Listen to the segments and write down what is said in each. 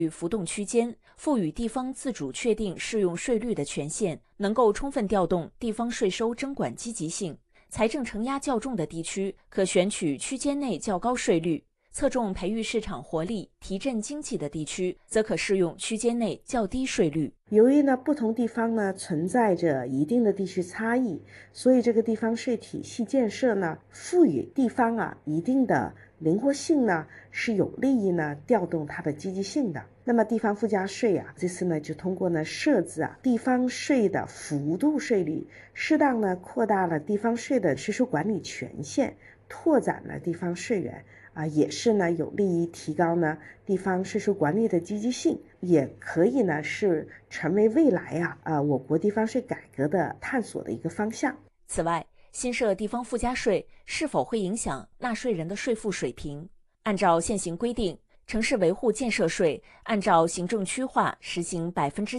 与浮动区间，赋予地方自主确定适用税率的权限，能够充分调动地方税收征管积极性。财政承压较重的地区，可选取区间内较高税率；侧重培育市场活力、提振经济的地区，则可适用区间内较低税率。 由于不同地方存在着一定的地区差异，所以这个地方税体系建设赋予地方一定的灵活性是有利于调动它的积极性的。那么地方附加税这次就通过设置地方税的幅度税率，适当扩大了地方税的税收管理权限，拓展了地方税源也是有利于提高地方税收管理的积极性，也可以是成为未来我国地方税改革的探索的一个方向。 此外，新设地方附加税是否会影响纳税人的税负水平？按照现行规定，城市维护建设税按照行政区划实行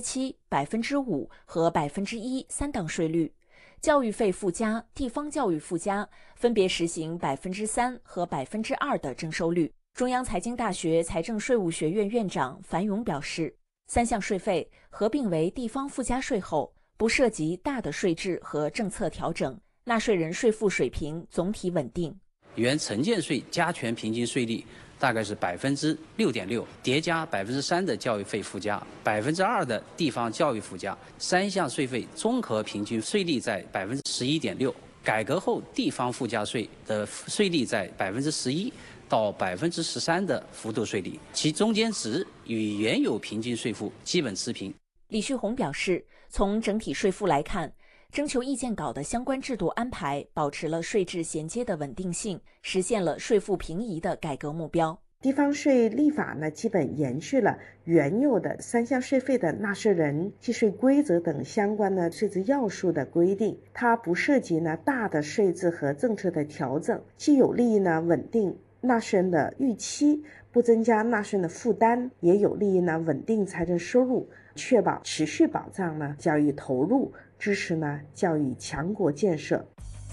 7%、5%和1%三档税率。教育费附加、地方教育附加分别实行3%和2%的征收率。中央财经大学财政税务学院院长樊勇表示，3项税费合并为地方附加税后，不涉及大的税制和政策调整，纳税人税负水平总体稳定。 原城建税加权平均税率大概是6.6%，叠加3%的教育费附加，2%的地方教育附加，3项税费综合平均税率在11.6%。改革后地方附加税的税率在11%到13%的幅度税率，其中间值与原有平均税负基本持平。 李旭红表示，从整体税负来看，征求意见稿的相关制度安排保持了税制衔接的稳定性，实现了税负平移的改革目标。 地方税立法基本延续了原有的3项税费的纳税人计税规则等相关的税制要素的规定，它不涉及大的税制和政策的调整，既有利于稳定纳税人的预期，不增加纳税人的负担，也有利于稳定财政收入，确保持续保障教育投入，支持教育强国建设。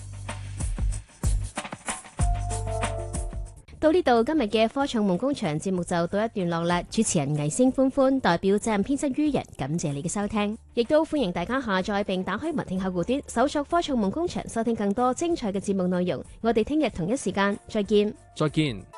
到呢度，今日嘅科創夢工場節目就到一段落啦。主持人魏星歡歡代表責任編輯於人，感謝你嘅收聽，亦都歡迎大家下載並打開文聽客戶端，搜索科創夢工場，收聽更多精彩嘅節目內容。我哋聽日同一時間再見。 再見。